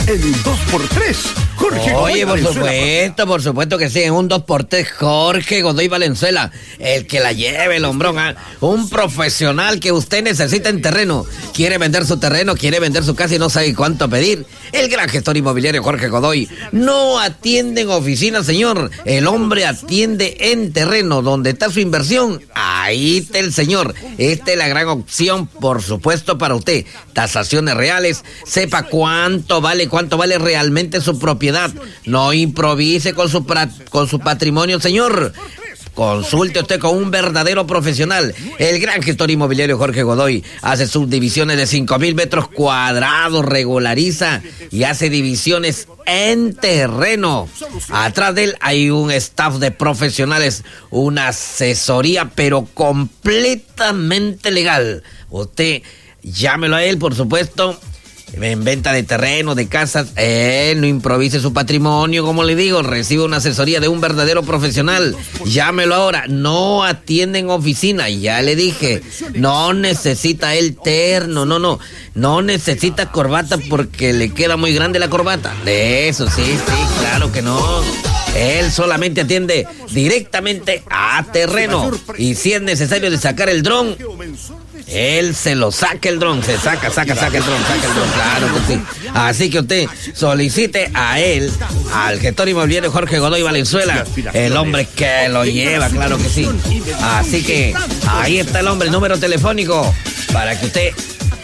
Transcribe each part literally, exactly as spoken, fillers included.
en un dos por tres. Jorge Oye, Godoy por Valenzuela. supuesto, por supuesto que sí, en un dos por tres, Jorge Godoy Valenzuela, el que la lleve, el hombrón, ¿ah? Un profesional que usted necesita en terreno. Quiere vender su terreno, quiere vender su casa y no sabe cuánto pedir. El gran gestor inmobiliario Jorge Godoy no atiende en oficina, señor. El hombre atiende en terreno. Donde está su inversión, ahí está el señor. Esta es la gran opción, por supuesto, para usted. Tasaciones reales, sepa cuánto vale, cuánto vale realmente su propiedad. No improvise con su, pra- con su patrimonio, señor. Consulte usted con un verdadero profesional. El gran gestor inmobiliario Jorge Godoy hace subdivisiones de cinco mil metros cuadrados, regulariza y hace divisiones en terreno. Atrás de él hay un staff de profesionales, una asesoría, pero completamente legal. Usted llámelo a él, por supuesto. En venta de terreno, de casas, eh, no improvise su patrimonio, como le digo, recibe una asesoría de un verdadero profesional. Llámelo ahora, no atiende en oficina, ya le dije, no necesita el terno, no, no, no necesita corbata porque le queda muy grande la corbata. De eso, sí, sí, claro que no. Él solamente atiende directamente a terreno. Y si es necesario de sacar el dron, él se lo saca el dron, se saca, saca, saca el dron, saca el dron, claro que sí. Así que usted solicite a él, al gestor inmobiliario Jorge Godoy Valenzuela, el hombre que lo lleva, claro que sí. Así que ahí está el hombre, el número telefónico, para que usted...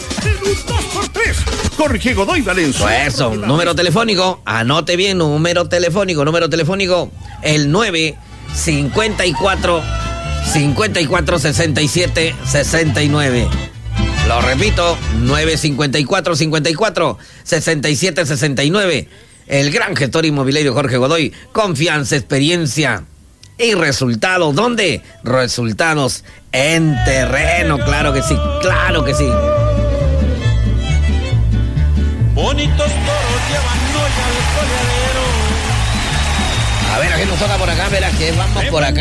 dos por tres. Jorge Godoy Valenzuela. Pues eso, número telefónico, anote bien, número telefónico, número telefónico, el nueve cincuenta y cuatro cincuenta y cuatro sesenta y siete sesenta y nueve. Lo repito, nueve cincuenta y cuatro cincuenta y cuatro sesenta y siete sesenta y nueve. El gran gestor inmobiliario Jorge Godoy, confianza, experiencia y resultados. ¿Dónde? Resultados en terreno, claro que sí, claro que sí. Bonitos toros llevan hoy al coleadero. A ver, ¿a qué nos toca por acá? A ver, ¿a qué vamos por acá?